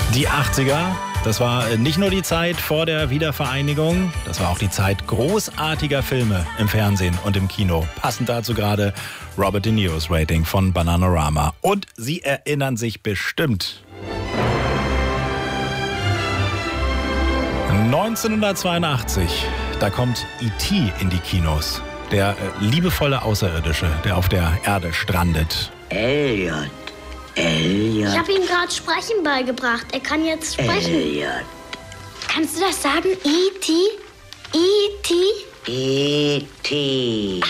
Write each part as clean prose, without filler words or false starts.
Die 80er, das war nicht nur die Zeit vor der Wiedervereinigung, das war auch die Zeit großartiger Filme im Fernsehen und im Kino. Passend dazu gerade Robert De Niro's Rating von Bananarama. Und Sie erinnern sich bestimmt. 1982, da kommt E.T. in die Kinos. Der liebevolle Außerirdische, der auf der Erde strandet. Elliot. Ich habe ihm gerade Sprechen beigebracht. Er kann jetzt sprechen. Elliot. Kannst du das sagen? E.T.? E.T.? E.T.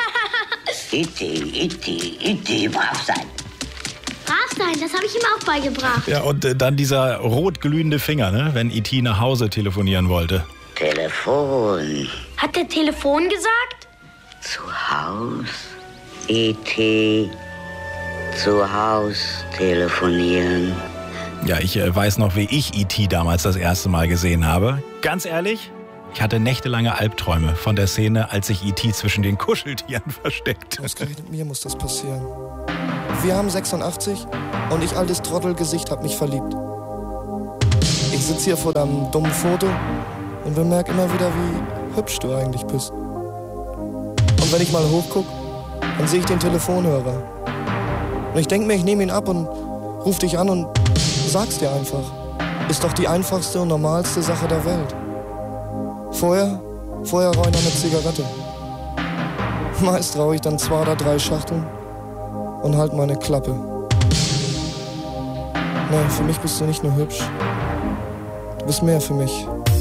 E.T. brav sein. Brav sein, das habe ich ihm auch beigebracht. Ja, und dann dieser rot glühende Finger, ne, wenn E.T. nach Hause telefonieren wollte. Telefon. Hat der Telefon gesagt? Zu Haus. E.T. Zu Haus telefonieren. Ja, ich weiß noch, wie ich E.T. damals das erste Mal gesehen habe. Ganz ehrlich, ich hatte nächtelange Albträume von der Szene, als sich E.T. zwischen den Kuscheltieren versteckt. Ausgerechnet mir muss das passieren. Wir haben 86 und ich, altes Trottelgesicht, hab mich verliebt. Ich sitz hier vor deinem dummen Foto und bemerk immer wieder, wie hübsch du eigentlich bist. Und wenn ich mal hochguck, dann sehe ich den Telefonhörer. Und ich denk mir, ich nehme ihn ab und ruf dich an und sag's dir einfach. Ist doch die einfachste und normalste Sache der Welt. Vorher rauche ich noch eine Zigarette. Meist rauche ich dann 2 oder 3 Schachteln und halt meine Klappe. Nein, für mich bist du nicht nur hübsch. Du bist mehr für mich.